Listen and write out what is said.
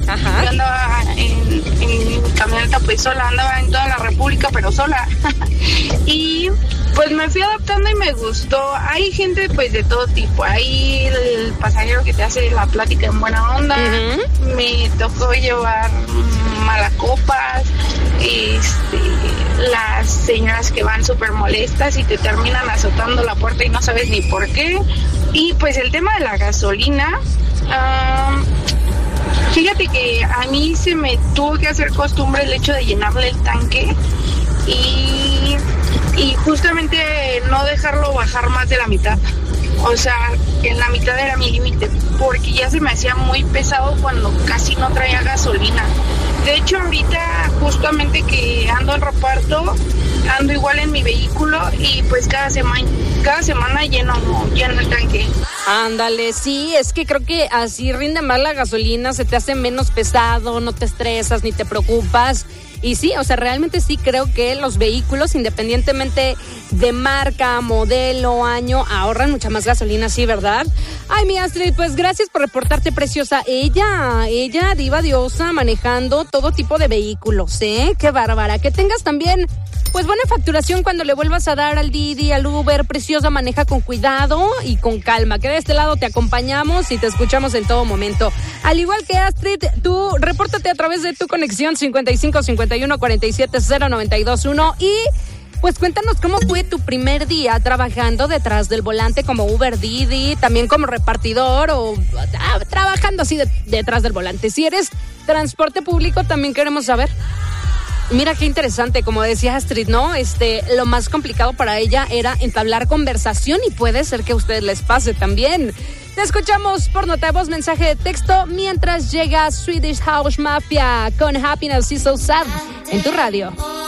Ajá. Yo andaba en camioneta pues sola, andaba en toda la República pero sola. Y pues me fui adaptando y me gustó. Hay gente pues de todo tipo. Hay el pasajero que te hace la plática en buena onda. Uh-huh. Me tocó llevar malacopas, las señoras que van súper molestas y te terminan azotando la puerta y no sabes ni por qué. Y pues el tema de la gasolina, fíjate que a mí se me tuvo que hacer costumbre el hecho de llenarle el tanque y justamente no dejarlo bajar más de la mitad. O sea, en la mitad era mi límite, porque ya se me hacía muy pesado cuando casi no traía gasolina. De hecho, ahorita justamente que ando en reparto, ando igual en mi vehículo y pues cada semana lleno el tanque. Ándale, sí, es que creo que así rinde más la gasolina, se te hace menos pesado, no te estresas ni te preocupas. Y sí, o sea, realmente sí creo que los vehículos, independientemente de marca, modelo, año, ahorran mucha más gasolina, sí, ¿verdad? Ay, mi Astrid, pues gracias por reportarte, preciosa. Ella, diva diosa, manejando todo tipo de vehículos, ¿eh? Qué bárbara. Que tengas también, pues, buena facturación cuando le vuelvas a dar al Didi, al Uber. Preciosa, maneja con cuidado y con calma. Que de este lado te acompañamos y te escuchamos en todo momento. Al igual que Astrid, tú repórtate a través de tu conexión 55 51 47 0921 y pues cuéntanos cómo fue tu primer día trabajando detrás del volante como Uber, Didi, también como repartidor o trabajando así detrás del volante. Si eres transporte público, también queremos saber. Mira qué interesante, como decía Astrid, ¿no? Lo más complicado para ella era entablar conversación y puede ser que a ustedes les pase también. Te escuchamos por nota de voz, mensaje de texto, mientras llega Swedish House Mafia con Happiness Is So Sad en tu radio.